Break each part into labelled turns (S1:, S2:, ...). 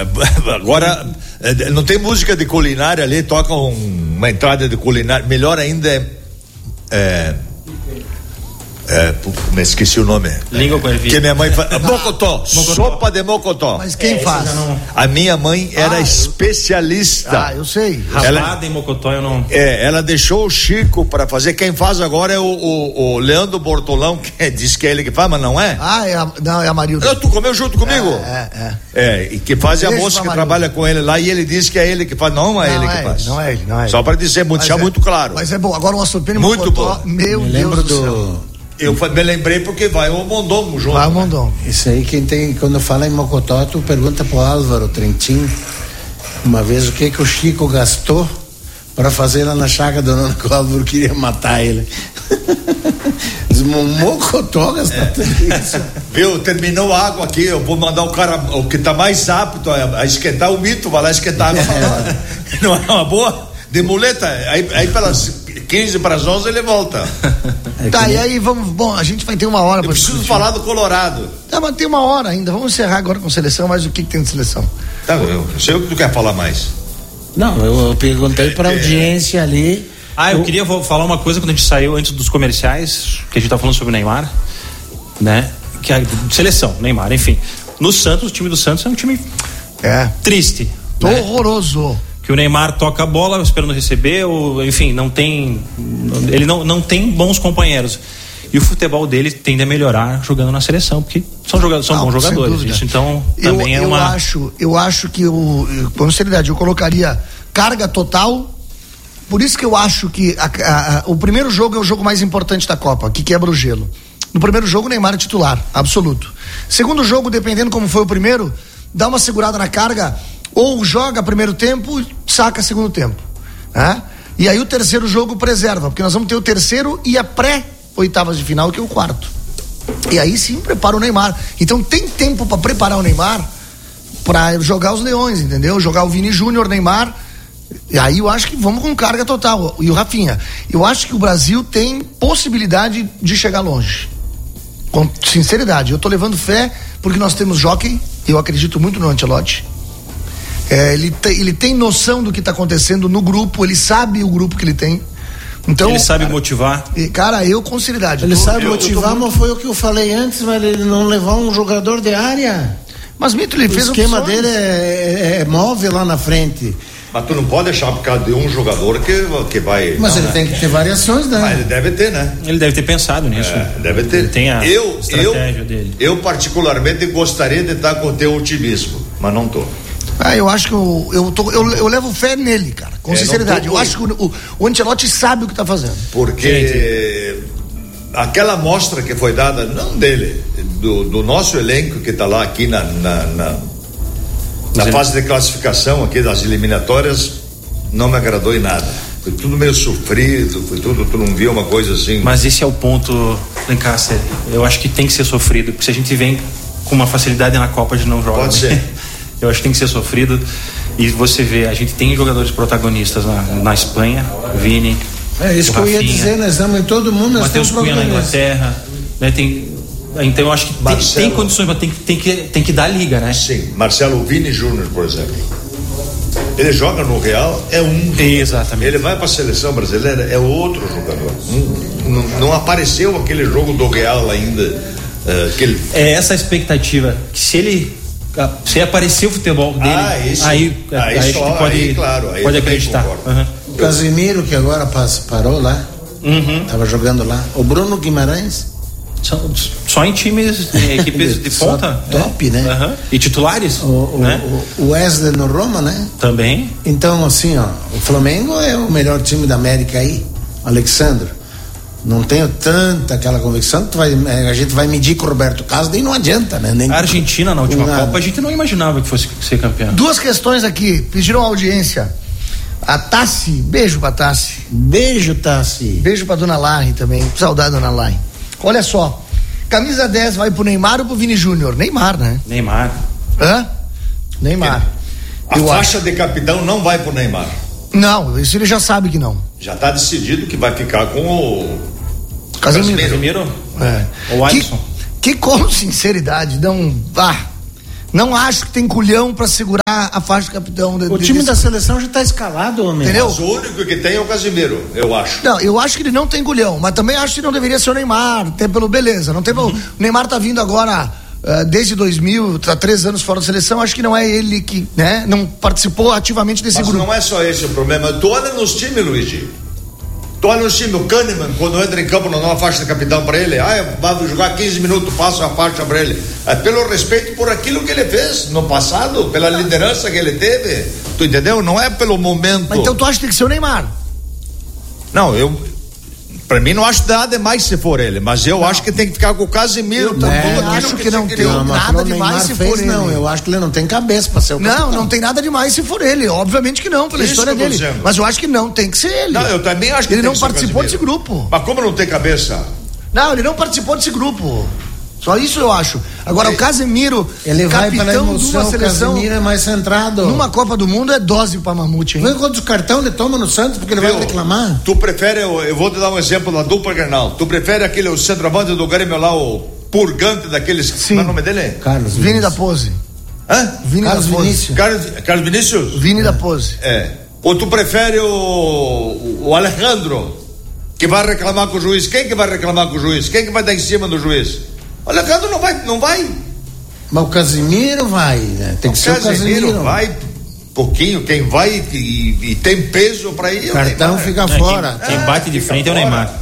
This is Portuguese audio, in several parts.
S1: agora não tem música de culinária ali, toca uma entrada de culinária, melhor ainda me esqueci o nome.
S2: Língua com ervilha.
S1: Que minha mãe faz. Mocotó, sopa de mocotó.
S3: Mas quem faz?
S1: A minha mãe era especialista.
S3: Eu sei.
S2: Rabada em mocotó eu não.
S1: Ela deixou o Chico para fazer. Quem faz agora é o Leandro Bortolão, que diz que é ele que faz, mas não é?
S3: É a Marilda.
S1: Tu comeu junto comigo? E que faz a moça que trabalha com ele lá, e ele diz que é ele que faz, não é ele que faz.
S3: Não é ele. Só
S1: para dizer, deixar muito claro.
S3: Mas é bom, agora uma surpresa
S1: muito bom.
S3: Meu Deus do céu.
S1: Eu me lembrei porque vai o Mondongo junto.
S3: Vai o Mondongo.
S4: Isso aí, quando fala em mocotó, tu pergunta pro Álvaro Trentin uma vez o que o Chico gastou para fazer lá na chácara do Nona, que o Álvaro queria matar ele. Mocotó gastou tudo isso.
S1: Viu, terminou a água aqui, eu vou mandar o que tá mais apto a esquentar o mito, vai lá esquentar a água. Não é uma boa? De muleta, aí pelas 15 para as 11 ele volta.
S3: E aí vamos, bom, a gente vai ter uma hora para
S1: preciso falar do Colorado.
S3: Mas tem uma hora ainda, vamos encerrar agora com seleção, mas o que tem de seleção?
S1: Eu sei o que tu quer falar mais.
S4: Não, eu perguntei para audiência ali.
S2: Eu queria falar uma coisa quando a gente saiu antes dos comerciais, que a gente tá falando sobre o Neymar, né? Que é seleção, Neymar, enfim. No Santos, o time do Santos é um time triste.
S3: Horroroso.
S2: Que o Neymar toca a bola esperando receber, enfim, ele não tem bons companheiros. E o futebol dele tende a melhorar jogando na seleção, porque são bons jogadores. Isso então também
S3: Eu acho que com sinceridade, eu colocaria carga total. Por isso que eu acho que o primeiro jogo é o jogo mais importante da Copa, que quebra o gelo. No primeiro jogo o Neymar é titular, absoluto. Segundo jogo, dependendo como foi o primeiro, dá uma segurada na carga, ou joga primeiro tempo e saca segundo tempo, né? E aí o terceiro jogo preserva, porque nós vamos ter o terceiro e a pré-oitavas de final, que é o quarto. E aí sim prepara o Neymar. Então tem tempo para preparar o Neymar para jogar os Leões, entendeu? Jogar o Vini Júnior, Neymar. E aí eu acho que vamos com carga total. E o Rafinha, eu acho que o Brasil tem possibilidade de chegar longe. Com sinceridade, eu tô levando fé porque nós temos jockey, eu acredito muito no Ancelotti. Ele tem noção do que está acontecendo no grupo, ele sabe o grupo que ele tem. Então,
S2: ele sabe motivar.
S3: Eu com sinceridade.
S4: Ele sabe motivar, mas foi o que eu falei antes, mas ele não levar um jogador de área.
S3: Mas Mito, ele fez
S4: o esquema dele é móvel lá na frente.
S1: Mas tu não pode deixar por causa de um jogador que vai.
S4: Mas ele tem que ter variações, né?
S1: Mas ele deve ter, né?
S2: Ele deve ter pensado nisso.
S1: Deve ter.
S2: Ele tem a estratégia dele.
S1: Eu particularmente gostaria de estar com o teu otimismo, mas não tô.
S3: Eu acho que eu levo fé nele, cara, com sinceridade. Eu acho que o Ancelotti sabe o que tá fazendo.
S1: Porque aquela amostra que foi dada, não dele, do nosso elenco que tá lá aqui na fase de classificação aqui das eliminatórias, não me agradou em nada. Foi tudo meio sofrido, tu não viu uma coisa assim.
S2: Mas esse é o ponto, Lancaster. Eu acho que tem que ser sofrido, porque se a gente vem com uma facilidade na Copa, a gente não joga.
S1: Pode ser.
S2: Eu acho que tem que ser sofrido. E você vê, a gente tem jogadores protagonistas na Espanha, Vini,
S4: isso que eu ia dizer, nós estamos em todo mundo, nós
S2: Matheus Cunha na Inglaterra, né? Então eu acho que tem condições, mas tem que dar liga, né?
S1: Sim, Marcelo Vini Júnior, por exemplo, ele joga no Real,
S2: exatamente.
S1: Ele vai para a seleção brasileira, é outro jogador. Não apareceu aquele jogo do Real ainda.
S2: É essa a expectativa, que se aparecer o futebol dele, aí a gente pode acreditar.
S4: O Casimiro, que agora parou lá, tava jogando lá. O Bruno Guimarães,
S2: só em times, em equipes de ponta,
S4: top, né?
S2: E titulares, né?
S4: O Wesley no Roma, né?
S2: Também.
S4: Então, assim, o Flamengo é o melhor time da América aí, Alexandre. Não tenho tanta aquela convicção que a gente vai medir com o Roberto Carlos, daí não adianta, né?
S2: A Argentina na última Copa, a gente não imaginava que fosse ser campeão.
S3: Duas questões aqui, pediram audiência. A Tassi, beijo pra Tassi.
S4: Beijo, Tassi.
S3: Beijo pra Dona Larry também, saudade da Dona Larry. Olha só, camisa 10 vai pro Neymar ou pro Vini Júnior? Neymar, né?
S2: Neymar.
S3: Neymar.
S1: A faixa de capitão não vai pro Neymar.
S3: Não, isso ele já sabe que não.
S1: Já tá decidido que vai ficar com o
S3: Casemiro.
S2: O Alisson.
S3: Que com sinceridade Não acho que tem culhão pra segurar a faixa de capitão.
S4: O time da seleção já tá escalado, homem.
S3: Entendeu?
S1: Mas o único que tem é o Casimiro, eu acho.
S3: Não, eu acho que ele não tem culhão, mas também acho que não deveria ser o Neymar, até pelo beleza. Não tem O Neymar tá vindo agora desde 2000, tá 3 anos fora da seleção, acho que não é ele que, né, não participou ativamente desse
S1: Mas
S3: grupo.
S1: não é só esse o problema. Tu olha nos times, Luigi. Tu olha nos times, o Kahneman, quando entra em campo, não dá uma faixa de capitão pra ele. Vai jogar 15 minutos, passa a faixa pra ele. É pelo respeito por aquilo que ele fez no passado, pela liderança que ele teve. Tu entendeu? Não é pelo momento.
S3: Mas então tu acha que tem que ser o Neymar?
S1: Não, pra mim não acho nada demais se for ele, mas eu acho que tem que ficar com o Casimiro.
S3: Acho que não tem nada demais se for ele.
S4: Não, eu acho que ele não tem cabeça pra ser o capitão.
S3: Não tem nada demais se for ele. Obviamente que não, pela história dele. Mas eu acho que não, tem que ser ele.
S1: Não, eu também acho que
S3: ele
S1: tem
S3: não
S1: que ser
S3: participou desse grupo.
S1: Mas como não tem cabeça?
S3: Não, ele não participou desse grupo. Só isso eu acho. Agora o Casemiro,
S4: ele vai pela emoção,
S3: de uma seleção,
S4: o Casemiro é mais centrado.
S3: Numa Copa do Mundo é dose pra Mamute, hein?
S4: Vê quantos cartão ele toma no Santos porque ele vai reclamar.
S1: Tu prefere, eu vou te dar um exemplo da dupla Grenal. Tu prefere o centroavante do Grêmio lá, o purgante daqueles.
S3: Sim.
S1: Qual é o nome dele?
S4: Carlos
S3: Vini da Pose.
S1: Hã?
S3: Vini
S4: Carlos
S3: da Pose.
S4: Vinícius.
S1: Carlos Vinícius?
S3: Vini da Pose.
S1: Ou tu prefere o Alejandro, que vai reclamar com o juiz? Quem que vai reclamar com o juiz? Quem que vai dar em cima do juiz? O Alejandro não vai.
S4: Mas o Casimiro vai, né? Tem que ser o Casimiro.
S1: Vai pouquinho, quem vai e tem peso pra ir.
S4: Cartão fica fora.
S2: Quem bate de frente é o Neymar.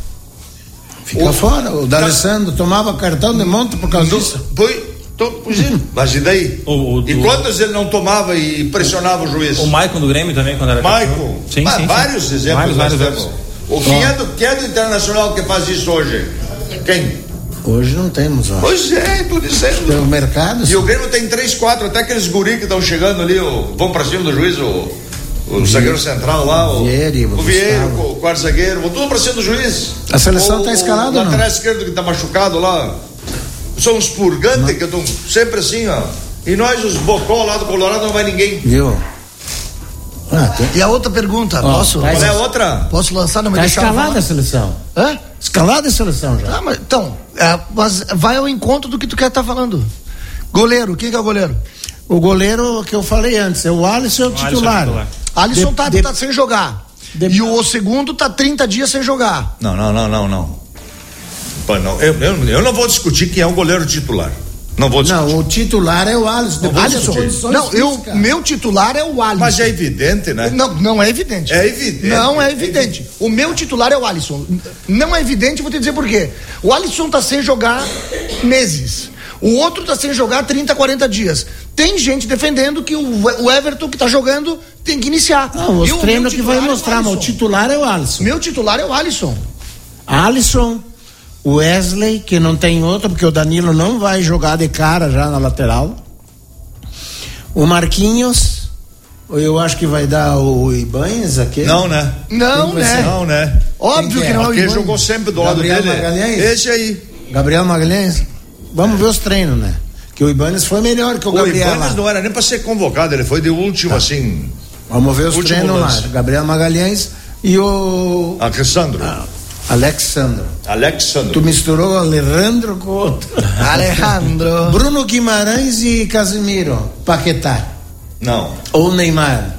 S4: Fica fora. O D'Alessandro tomava cartão de monta por causa disso.
S1: Mas e daí? E quantos ele não tomava e pressionava o juiz?
S2: O Maicon do Grêmio também, quando era
S1: Maicon?
S2: Sim.
S1: Vários exemplos.
S2: Vários.
S1: Quem é do Internacional que faz isso hoje? Quem?
S4: Hoje não temos, ó.
S1: Pois é, tô dizendo.
S4: Tem o mercado.
S1: E o Grêmio tem 3, 4, até aqueles guri que estão chegando ali, vão pra cima do juiz, o zagueiro central lá, o Vieira, o quarto zagueiro, vão tudo pra cima do juiz.
S4: A seleção tá escalada,
S1: o lateral esquerdo que tá machucado lá. São uns purgantes que estão sempre assim, ó. E nós, os bocó lá do Colorado, não vai ninguém.
S4: Viu?
S3: E a outra pergunta, posso?
S1: Qual é a outra?
S3: Posso lançar? Não me
S4: tá
S3: deixar
S4: escalada a seleção.
S3: Hã?
S4: Escalada a seleção já.
S3: Mas, então, mas vai ao encontro do que tu quer estar falando. Goleiro, quem que é o goleiro?
S4: O goleiro que eu falei antes, é o Alisson, o titular.
S3: Alisson tá sem jogar. E o segundo tá 30 dias sem jogar.
S1: Não. Eu não vou discutir quem é o goleiro titular. Não vou discutir.
S4: Não, o titular é o Alisson.
S3: Meu titular é o Alisson.
S1: Mas é evidente, né?
S3: Não é evidente.
S1: É evidente.
S3: Não é evidente. O meu titular é o Alisson. Não é evidente, vou te dizer por quê. O Alisson tá sem jogar meses. O outro tá sem jogar 30, 40 dias. Tem gente defendendo que o Everton que tá jogando tem que iniciar.
S4: Não, os treinos que vai mostrar, mas o titular é o Alisson.
S3: Meu titular é o Alisson.
S4: Alisson, o Wesley, que não tem outro, porque o Danilo não vai jogar de cara já na lateral. O Marquinhos, eu acho que vai dar o Ibanez aqui.
S1: Não, né?
S3: Não, né? Óbvio que não é o
S1: Ibanez. Porque jogou sempre do lado dele.
S4: Magalhães?
S1: Esse aí.
S4: Gabriel Magalhães? Vamos ver os treinos, né? Que o Ibanez foi melhor que o Gabriel.
S1: O Ibanez não era nem pra ser convocado, ele foi de último, assim.
S4: Vamos ver os treinos lá. Gabriel Magalhães e o... Alexandro. Tu misturou Alejandro com o outro.
S3: Alejandro.
S4: Bruno Guimarães e Casimiro. Paquetá.
S1: Não.
S4: Ou Neymar.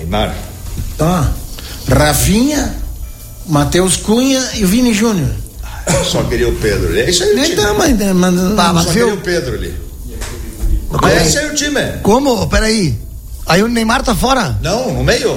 S4: Rafinha, Matheus Cunha e o Vini Júnior.
S1: Só queria o Pedro. É isso aí o time. Só queria o Pedro ali. Esse aí o time.
S3: Como? Peraí. Aí o Neymar tá fora?
S1: Não, no meio.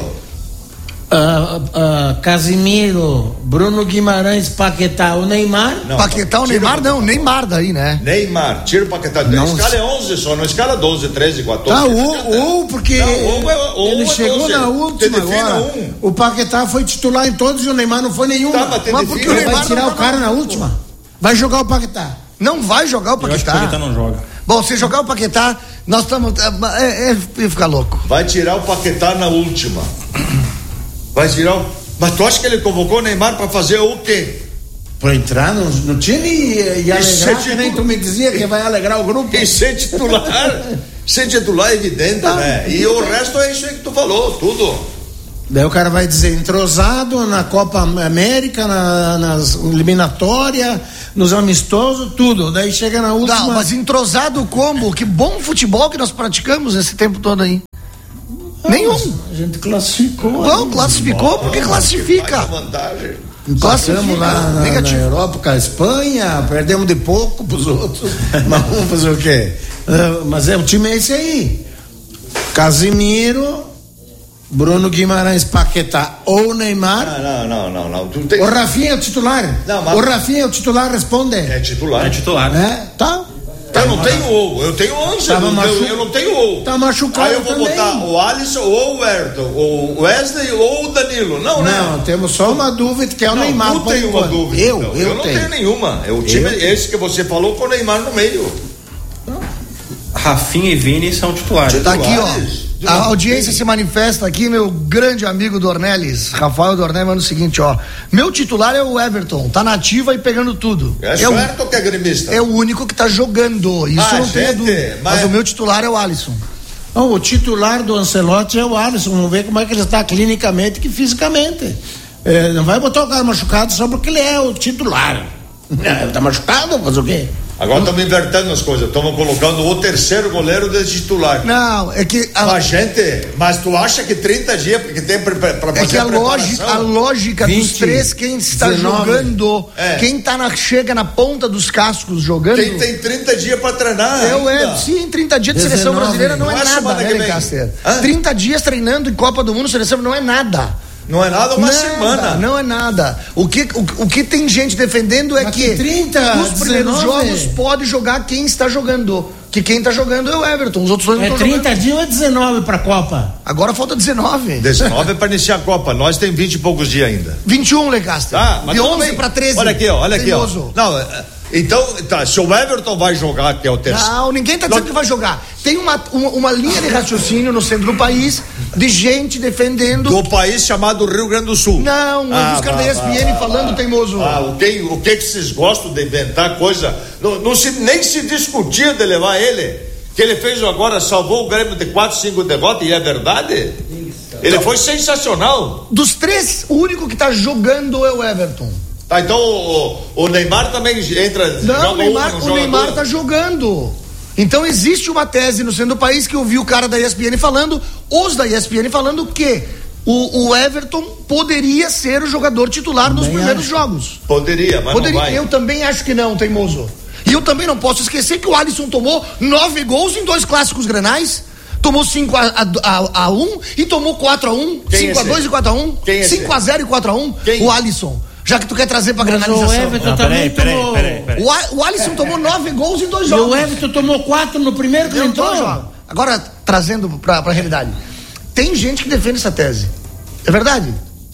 S4: Casimiro, Bruno Guimarães, Paquetá, o Neymar.
S3: Não, Paquetá, o Neymar não, Neymar daí, né?
S1: Neymar, tira o Paquetá. A escala é 11 só, não escala 12, 13, 14.
S4: Tá, porque ele chegou 12. Na última agora. O Paquetá foi titular em todos e o Neymar não foi nenhum.
S3: Mas porque o Neymar
S4: vai tirar o cara na última? Vai jogar o Paquetá.
S3: Não vai jogar o Paquetá.
S2: Eu acho que o Paquetá não joga.
S3: Bom, se jogar o Paquetá, nós estamos... ia ficar louco.
S1: Vai tirar o Paquetá na última. Vai tirar o... Mas tu acha que ele convocou o Neymar pra fazer o quê?
S4: Pra entrar no time e alegrar, que nem tu me dizia que vai alegrar o grupo.
S1: E ser titular. Ser titular é evidente, né? E o resto é isso aí que tu falou, tudo.
S4: Daí o cara vai dizer entrosado na Copa América, nas eliminatórias, nos amistosos, tudo. Daí chega na última.
S3: Não, mas entrosado como? Que bom futebol que nós praticamos esse tempo todo aí. Nenhum.
S4: A gente classificou.
S3: Não, classificou porque classifica.
S4: Passamos lá na Europa com a Espanha, perdemos de pouco pros outros. Mas vamos fazer o quê? Mas o time é esse aí. Casimiro, Bruno Guimarães, Paquetá ou Neymar.
S1: Não.
S4: O Rafinha é o titular. O Rafinha é o titular, responde.
S1: É titular.
S4: Tá.
S1: Eu não tenho ou, eu tenho 11. Eu não tenho ou.
S4: Tá machucado.
S1: Aí eu vou
S4: também.
S1: botar o Alisson ou o Everton, ou o Wesley ou o Danilo. Não,
S4: temos só uma dúvida que é o Neymar.
S1: Tu tem uma dúvida.
S4: Eu
S1: não tenho nenhuma. O time esse que você falou com o Neymar no meio.
S2: Rafinha e Vini são titulares.
S3: Tá aqui, ó. A audiência se manifesta aqui, meu grande amigo Dornelles, Rafael Dornelles, manda o seguinte, ó. Meu titular é o Everton, tá na ativa e pegando tudo.
S1: É certo ou que é gremista?
S3: É o único que tá jogando. Isso não tem dúvida. Mas o meu titular é o Alisson.
S4: Não, o titular do Ancelotti é o Alisson. Vamos ver como é que ele está clinicamente e fisicamente. Não vai botar o cara machucado só porque ele é o titular. Tá machucado? Fazer o quê?
S1: Agora estamos invertendo as coisas, estamos colocando o terceiro goleiro de titular.
S3: Não, é que...
S1: Mas tu acha que 30 dias, porque tem para fazer
S3: é que a lógica 20, dos três, quem está 19, jogando, quem chega na ponta dos cascos jogando...
S1: Quem tem 30 dias para treinar.
S3: Sim, 30 dias de 19, seleção brasileira não é nada, né, Cássio? 30 dias treinando em Copa do Mundo, seleção não é nada.
S1: Não é nada uma semana.
S3: Não é nada. O que tem gente defendendo é
S4: mas
S3: que
S4: 30,
S3: nos primeiros
S4: 19.
S3: jogos pode jogar quem está jogando. Que quem está jogando é o Everton. Os outros dois não estão jogando.
S4: 30 dias ou é 19 para a Copa?
S3: Agora falta 19.
S1: 19 é para iniciar a Copa. Nós tem 20 e poucos dias ainda.
S3: 21, Lecaster.
S1: De
S3: 11 para 13.
S1: Olha aqui, ó. Não, então, se o Everton vai jogar, que é o terceiro.
S3: Não, ninguém está dizendo que vai jogar. Tem uma linha de raciocínio no centro do país de gente defendendo.
S1: Do país chamado Rio Grande do Sul.
S3: Não, os caras da ESPN falando, teimoso.
S1: O que vocês gostam de inventar coisa? Nem se discutia de levar ele. Que ele fez agora, salvou o Grêmio de 4, 5 derrotas, e é verdade? Ele foi sensacional.
S3: Dos três, o único que está jogando é o Everton.
S1: Tá, então o Neymar também entra.
S3: Não, o Neymar tá jogando. Então existe uma tese no centro do país que eu vi o cara da ESPN falando, os da ESPN falando que o Everton poderia ser o jogador titular nos primeiros jogos.
S1: Poderia, mas não vai.
S3: Eu também acho que não, teimoso. E eu também não posso esquecer que o Alisson tomou 9 gols em 2 clássicos grenais. Tomou 5-1 e tomou 4-1, 5-2 e 4-1, 5-0 e 4-1. O Alisson. Já que tu quer trazer pra granalização.
S4: O Everton também tomou.
S3: O Alisson tomou 9 gols em 2 jogos.
S4: E o Everton tomou 4 no primeiro que entrou.
S3: Agora, trazendo pra realidade. Tem gente que defende essa tese. É verdade.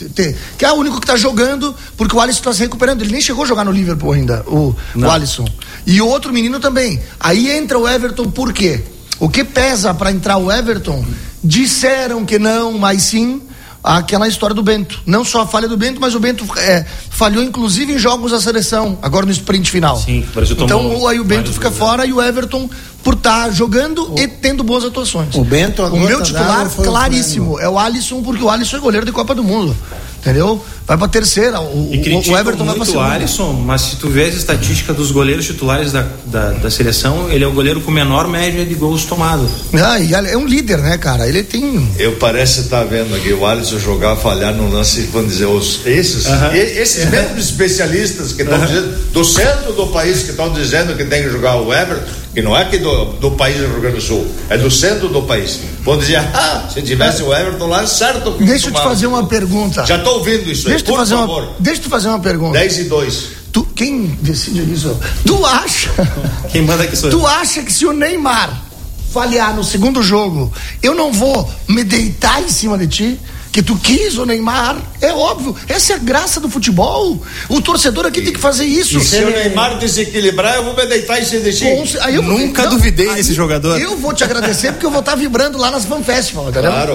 S3: Que é o único que tá jogando, porque o Alisson tá se recuperando. Ele nem chegou a jogar no Liverpool ainda, o Alisson. E o outro menino também. Aí entra o Everton, por quê? O que pesa pra entrar o Everton? Disseram que não, mas sim. Aquela história do Bento, não só a falha do Bento, mas o Bento falhou inclusive em jogos da seleção, agora no sprint final.
S2: Sim, o Brasil
S3: então aí o Bento fica fora e o Everton por estar jogando e tendo boas atuações.
S4: O Bento agora
S3: o meu titular claríssimo é o Alisson, porque o Alisson é goleiro de Copa do Mundo, entendeu? Vai pra terceira, o Everton vai pra segunda.
S2: O Alisson, mas se tu vê as estatísticas dos goleiros titulares da seleção, ele é o goleiro com menor média de gols tomados.
S3: E é um líder, né, cara? Ele tem...
S1: Eu parece estar vendo aqui o Alisson jogar, falhar no lance, vamos dizer, esses mesmos especialistas que estão dizendo, do centro do país, que estão dizendo que tem que jogar o Everton, que não é aqui do país do Rio Grande do Sul, é do centro do país. Vão dizer, se tivesse o Everton lá, certo.
S3: Deixa eu te fazer uma pergunta.
S1: Já estou ouvindo isso aí, por favor.
S3: Deixa eu te fazer uma pergunta.
S1: 10-2.
S3: Quem decide isso? Tu acha?
S2: Quem manda que sou eu.
S3: Tu acha que se o Neymar falhar no segundo jogo, eu não vou me deitar em cima de ti? Que tu quis o Neymar, é óbvio, essa é a graça do futebol. O torcedor aqui tem que fazer isso.
S1: E se o Neymar desequilibrar, eu vou me deitar em cima de ti.
S2: Nunca duvidei desse jogador.
S3: Eu vou te agradecer porque eu vou estar vibrando lá nas Fan Festival, entendeu?
S1: Claro.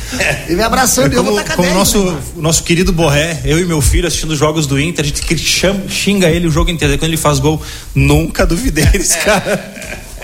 S3: E me abraçando, eu vou estar com a 10.
S2: Como o nosso querido Borré, eu e meu filho assistindo os jogos do Inter, a gente xinga ele o jogo inteiro. Quando ele faz gol, nunca duvidei desse cara.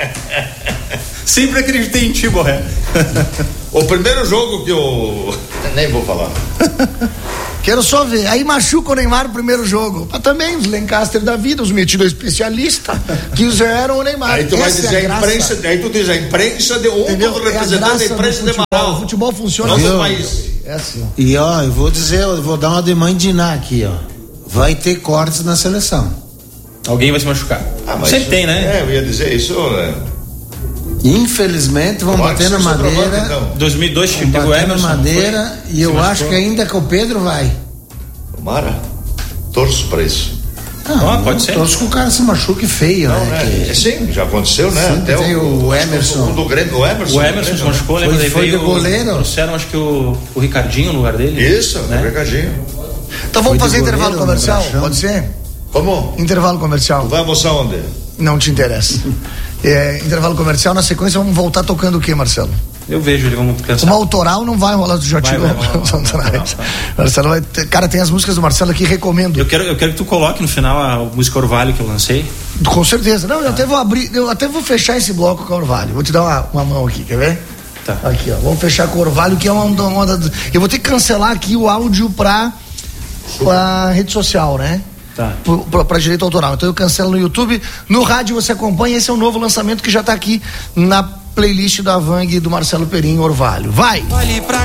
S2: Sempre acreditei em ti, Borré.
S1: O primeiro jogo que Nem vou falar.
S3: Quero só ver. Aí machuca o Neymar no primeiro jogo. Mas também os Lancaster da vida, os metidos especialistas, que fizeram o Neymar.
S1: Aí tu vai dizer a imprensa, aí tu diz a imprensa de um representante da imprensa de Manaus.
S3: O futebol funciona
S1: no
S3: assim.
S1: país.
S3: É assim.
S4: E ó, eu vou dar uma de mãe de Ná aqui, ó. Vai ter cortes na seleção.
S2: Alguém vai se machucar. Sempre tem, né?
S1: Eu ia dizer isso, né?
S4: Infelizmente vão bater na madeira.
S1: Então.
S2: 2002
S4: vão bater na madeira e eu acho que ainda que o Pedro vai.
S1: Tomara. Torço pra isso.
S4: Não,
S2: pode ser.
S4: Torço que o cara se machuque feio, né?
S1: Sim, já aconteceu, né?
S4: Sim,
S1: até
S4: o Emerson.
S1: Do Grêmio, o Emerson
S2: se machucou, lembra?
S4: Foi de goleiro.
S2: Trouxeram, acho que o Ricardinho no lugar dele.
S1: Isso,
S2: né?
S1: O Ricardinho.
S3: Então vamos fazer intervalo comercial? Pode ser?
S1: Como?
S3: Intervalo comercial.
S1: Tu vai almoçar onde?
S3: Não te interessa. Intervalo comercial, na sequência vamos voltar tocando o que, Marcelo?
S2: Eu vejo, vamos pensar.
S3: Uma autoral não vai rolar do Jotinho. Marcelo vai ter, cara, tem as músicas do Marcelo aqui, recomendo.
S2: Eu quero que tu coloque no final a música Orvalho que eu lancei.
S3: Com certeza. Não, eu até vou fechar esse bloco com o Orvalho. Vou te dar uma mão aqui, quer ver?
S2: Tá.
S3: Aqui, ó. Vamos fechar com o Orvalho, que é uma eu vou ter que cancelar aqui o áudio pra rede social, né?
S2: Tá.
S3: Pra direito autoral. Então eu cancelo no YouTube. No rádio você acompanha. Esse é o novo lançamento que já tá aqui na playlist da Vang do Marcelo Perim, Orvalho. Vai!